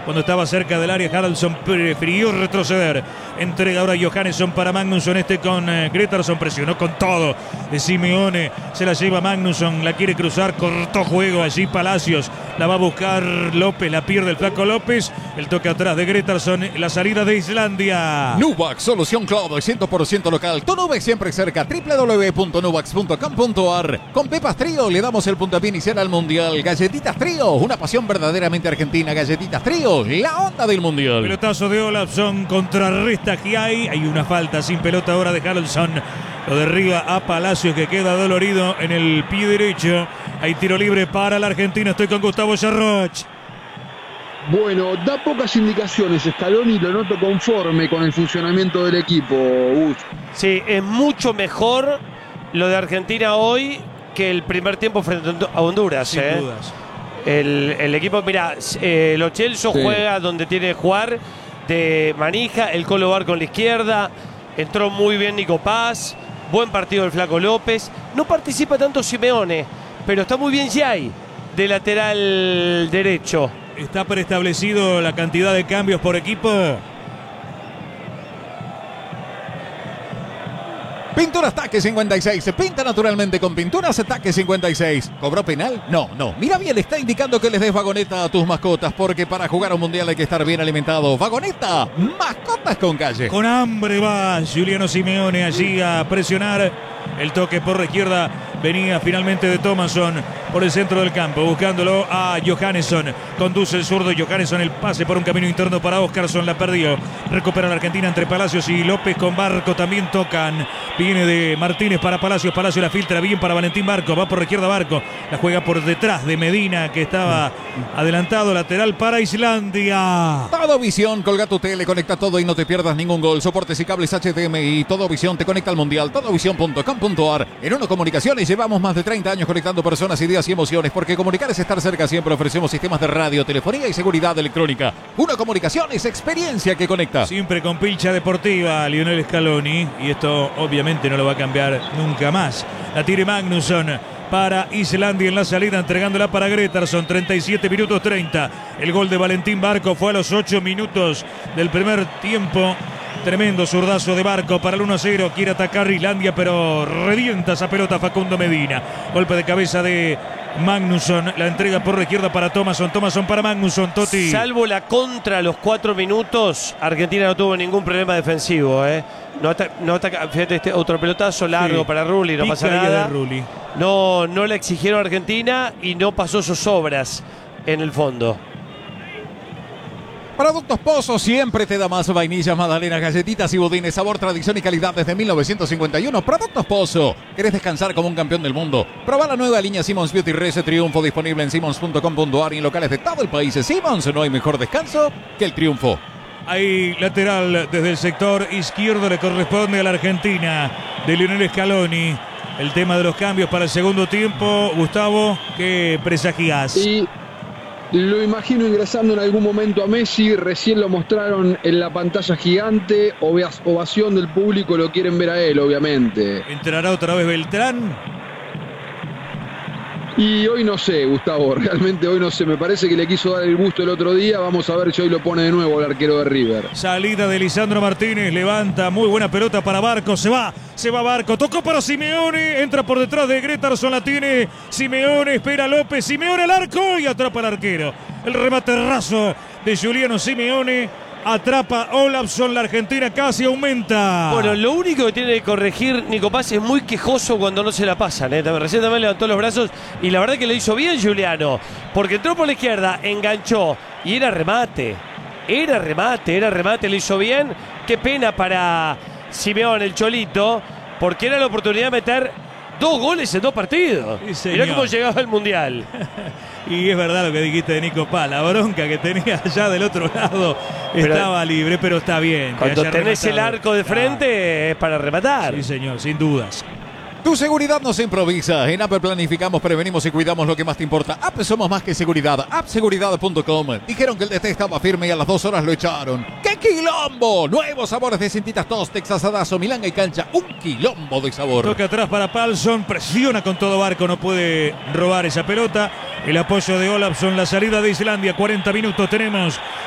cuando estaba cerca del área. Haraldsson prefirió retroceder. Entrega ahora Johannesson para Magnusson. Con Gretarsson presionó con todo. De Simeone se la lleva Magnusson. La quiere cruzar. Cortó juego allí Palacios. La va a buscar López. La pierde el flaco López. El toque atrás de Gretarsson. La salida de Islandia. Nuvax, solución cloud 100% local. Tu nube siempre cerca. www.nuvax.com.ar. Con Pepas Trío le damos el puntapié inicial al Mundial. Galletitas Trío, una pasión verdaderamente argentina. Galletitas Trío, la onda del Mundial. Pelotazo de Olafsson, contrarresta Giai. Hay una falta sin pelota ahora de Haraldsson. Lo derriba a Palacios, que queda dolorido en el pie derecho. Hay tiro libre para la Argentina. Estoy con Gustavo Yarroch. Bueno, da pocas indicaciones Scaloni, lo noto conforme con el funcionamiento del equipo, Gus. Sí, es mucho mejor lo de Argentina hoy que el primer tiempo frente a Honduras. Sin dudas. El equipo, mira, Lo Celso juega donde tiene que jugar, de manija, el Colo Barco en la izquierda, entró muy bien Nico Paz, buen partido del flaco López, no participa tanto Simeone, pero está muy bien Giai, de lateral derecho. ¿Está preestablecido la cantidad de cambios por equipo? Pinturas Taque 56. Se pinta naturalmente con Pinturas Taque 56. ¿Cobró penal? No. Mira bien, está indicando que les des vagoneta a tus mascotas, porque para jugar un mundial hay que estar bien alimentado. Vagoneta, mascotas con calle. Con hambre va Giuliano Simeone allí a presionar. El toque por la izquierda venía finalmente de Thomasson por el centro del campo, buscándolo a Johannesson. Conduce el zurdo Johannesson, el pase por un camino interno para Oscarsson, la perdió. Recupera la Argentina entre Palacios y López con Barco, también tocan. Viene de Martínez para Palacios, Palacios la filtra bien para Valentín Barco, va por la izquierda Barco, la juega por detrás de Medina, que estaba adelantado, lateral para Islandia. Todo Visión, colga tu tele, conecta todo y no te pierdas ningún gol. Soportes y cables HDMI, Todo Visión te conecta al mundial. Todovisión.com.ar. En Uno Comunicaciones llevamos más de 30 años conectando personas, ideas y emociones, porque comunicar es estar cerca. Siempre ofrecemos sistemas de radio, telefonía y seguridad electrónica. Uno Comunicaciones, experiencia que conecta. Siempre con pilcha deportiva, Lionel Scaloni, y esto obviamente no lo va a cambiar nunca más. La tire Magnusson para Islandia en la salida, entregándola para Gretarsson. 37 minutos 30. El gol de Valentín Barco fue a los 8 minutos del primer tiempo. Tremendo zurdazo de Barco para el 1-0. Quiere atacar Islandia, pero revienta esa pelota Facundo Medina. Golpe de cabeza de Magnusson. La entrega por la izquierda para Thomasson. Thomasson para Magnusson. Totti. Salvo la contra a los 4 minutos, Argentina no tuvo ningún problema defensivo. No ataca, fíjate, este otro pelotazo largo para Rulli, no pasa nada. No le exigieron a Argentina y no pasó sus obras en el fondo. Productos Pozo siempre te da más. Vainillas, magdalenas, galletitas y budines. Sabor, tradición y calidad desde 1951. Productos Pozo. ¿Querés descansar como un campeón del mundo? Probá la nueva línea Simmons Beauty Rese Triunfo, disponible en simmons.com.ar y en locales de todo el país. Simmons, no hay mejor descanso que el triunfo. Hay lateral desde el sector izquierdo, le corresponde a la Argentina de Lionel Scaloni. El tema de los cambios para el segundo tiempo. Gustavo, ¿qué presagías? Y lo imagino ingresando en algún momento a Messi. Recién lo mostraron en la pantalla gigante. Ovación del público, lo quieren ver a él, obviamente. ¿Entrará otra vez Beltrán? Y hoy no sé, Gustavo, realmente hoy no sé. Me parece que le quiso dar el gusto el otro día. Vamos a ver si hoy lo pone de nuevo el arquero de River. Salida de Lisandro Martínez, levanta, muy buena pelota para Barco, se va Barco, tocó para Simeone, entra por detrás de Gretarsson, la tiene Simeone, espera López, Simeone al arco y atrapa al arquero. El remate raso de Giuliano Simeone. Atrapa Olafsson, la Argentina casi aumenta. Bueno, lo único que tiene que corregir Nico Paz es muy quejoso cuando no se la pasan. Recién también levantó los brazos y la verdad que lo hizo bien Giuliano, porque entró por la izquierda, enganchó y era remate, lo hizo bien. Qué pena para Simeone, el Cholito, porque era la oportunidad de meter 2 goles en 2 partidos. Sí, mirá cómo llegaba el Mundial. Y es verdad lo que dijiste de Nico Paz, la bronca que tenía allá del otro lado estaba libre, pero está bien. Cuando tenés el arco de frente es para rematar. Sí, señor, sin dudas. Tu seguridad no se improvisa. En App planificamos, prevenimos y cuidamos lo que más te importa. App somos más que seguridad. Appseguridad.com. Dijeron que el DT estaba firme y a las 2 horas lo echaron. ¡Qué quilombo! Nuevos sabores de cintitas todos, Texas Adazo, Milanga y Cancha. Un quilombo de sabor. Toca atrás para Palsson. Presiona con todo Barco. No puede robar esa pelota. El apoyo de Olafsson. La salida de Islandia. 40 minutos tenemos